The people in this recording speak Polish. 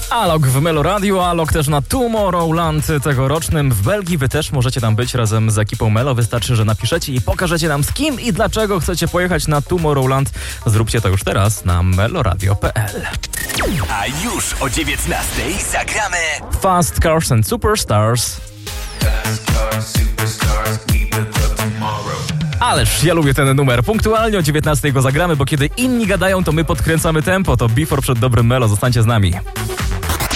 Alok w Melo Radio, Alok też na Tomorrowland tegorocznym w Belgii. Wy też możecie tam być razem z ekipą Melo. Wystarczy, że napiszecie i pokażecie nam, z kim i dlaczego chcecie pojechać na Tomorrowland. Zróbcie to już teraz na meloradio.pl. A już o 19:00 zagramy Fast Cars and Superstars. Ależ ja lubię ten numer. Punktualnie o 19:00 go zagramy, bo kiedy inni gadają, to my podkręcamy tempo. To Before przed dobrym Melo. Zostańcie z nami.